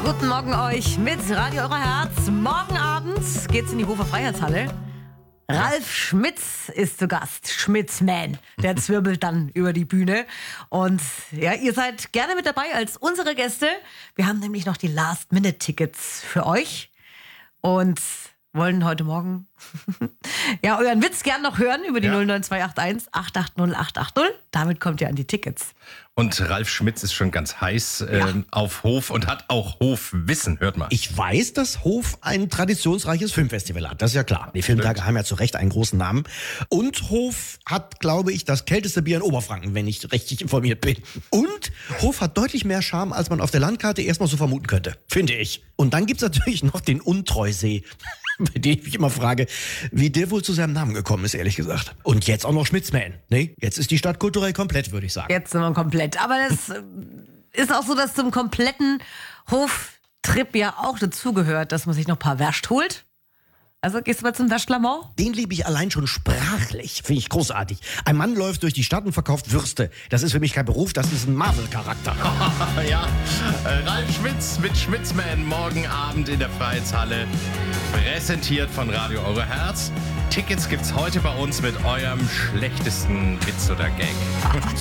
Guten Morgen euch mit Radio Euer Herz. Morgen Abend geht's in die Hofer Freiheitshalle. Ralf Schmitz ist zu Gast, Schmitzman. Der zwirbelt dann über die Bühne. Und ja, ihr seid gerne mit dabei als unsere Gäste. Wir haben nämlich noch die Last-Minute-Tickets für euch. Und wollen heute Morgen ja euren Witz gern noch hören über die 09281 880 880. Damit kommt ihr an die Tickets. Und Ralf Schmitz ist schon ganz heiß auf Hof und hat auch Hofwissen, hört mal. Ich weiß, dass Hof ein traditionsreiches Filmfestival hat, das ist ja klar. Die Filmtage haben ja zu Recht einen großen Namen. Und Hof hat, glaube ich, das kälteste Bier in Oberfranken, wenn ich richtig informiert bin. Und Hof hat deutlich mehr Charme, als man auf der Landkarte erstmal so vermuten könnte, finde ich. Und dann gibt's natürlich noch den Untreusee, bei dem ich mich immer frage, wie der wohl zu seinem Namen gekommen ist, ehrlich gesagt. Und jetzt auch noch Schmitzman. Nee, jetzt ist die Stadt kulturell komplett, würde ich sagen. Jetzt sind wir komplett. Aber das ist auch so, dass zum kompletten Hoftrip ja auch dazugehört, dass man sich noch ein paar Wäscht holt. Also gehst du mal zum Wäschlamont? Den liebe ich allein schon sprachlich. Finde ich großartig. Ein Mann läuft durch die Stadt und verkauft Würste. Das ist für mich kein Beruf, das ist ein Marvel-Charakter. Ja, Ralf Schmitz mit Schmitzman morgen Abend in der Freiheitshalle. Präsentiert von Radio Eure Herz. Tickets gibt's heute bei uns mit eurem schlechtesten Witz oder Gag.